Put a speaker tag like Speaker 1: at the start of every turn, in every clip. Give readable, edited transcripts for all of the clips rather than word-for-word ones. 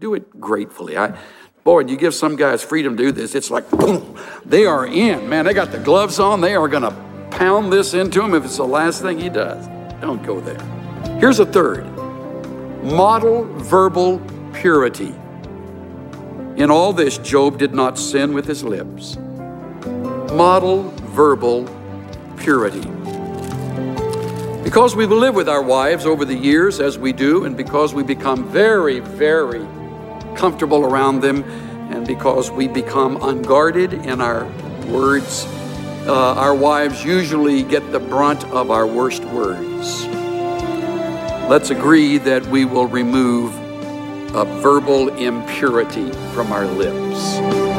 Speaker 1: Do it gratefully. Boy, you give some guys freedom to do this, it's like, boom, they are in. Man, they got the gloves on. They are going to pound this into him if it's the last thing he does. Don't go there. Here's a third. Model verbal purity. In all this, Job did not sin with his lips. Model verbal purity. Because we will live with our wives over the years as we do, and because we become very, very comfortable around them, and because we become unguarded in our words, our wives usually get the brunt of our worst words. Let's agree that we will remove verbal impurity from our lips.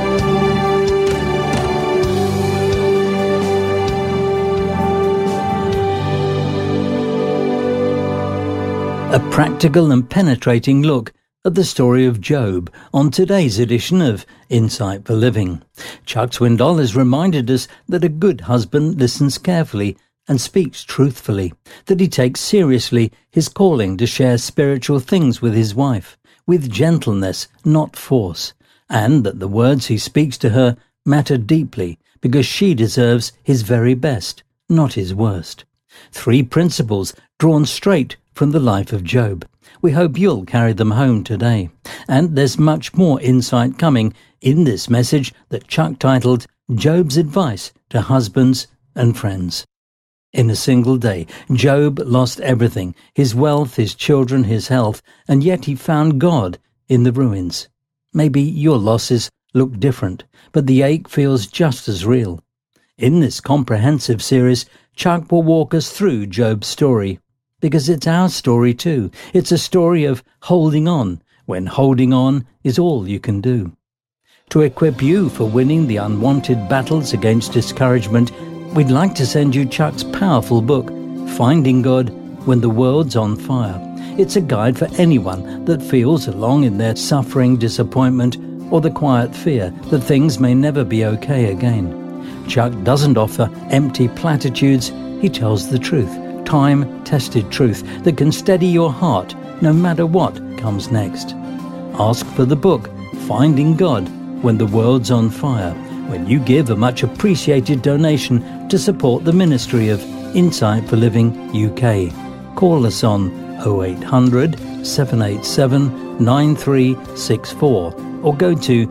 Speaker 2: A practical and penetrating look at the story of Job on today's edition of Insight for Living. Chuck Swindoll has reminded us that a good husband listens carefully and speaks truthfully, that he takes seriously his calling to share spiritual things with his wife, with gentleness, not force, and that the words he speaks to her matter deeply because she deserves his very best, not his worst. 3 principles drawn straight from the life of Job. We hope you'll carry them home today. And there's much more insight coming in this message that Chuck titled Job's Advice to Husbands and Friends. In a single day, Job lost everything, his wealth, his children, his health, and yet he found God in the ruins. Maybe your losses look different, but the ache feels just as real. In this comprehensive series, Chuck will walk us through Job's story, because it's our story too. It's a story of holding on, when holding on is all you can do. To equip you for winning the unwanted battles against discouragement, we'd like to send you Chuck's powerful book, Finding God When the World's on Fire. It's a guide for anyone that feels along in their suffering, disappointment, or the quiet fear that things may never be okay again. Chuck doesn't offer empty platitudes, he tells the truth, time-tested truth that can steady your heart no matter what comes next. Ask for the book, Finding God When the World's on Fire, when you give a much appreciated donation to support the ministry of Insight for Living UK. Call us on 0800 787 9364 or go to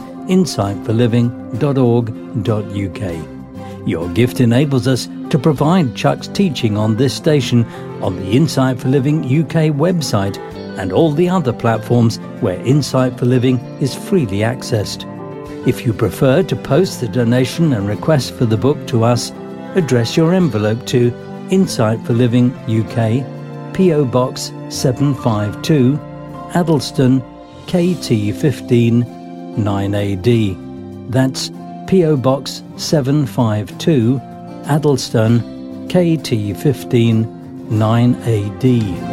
Speaker 2: insightforliving.org.uk. Your gift enables us to provide Chuck's teaching on this station, on the Insight for Living UK website, and all the other platforms where Insight for Living is freely accessed. If you prefer to post the donation and request for the book to us, address your envelope to Insight for Living UK, P.O. Box 752, Addleston, KT 15 9AD. That's P.O. Box 752, Addleston, KT 15 9AD.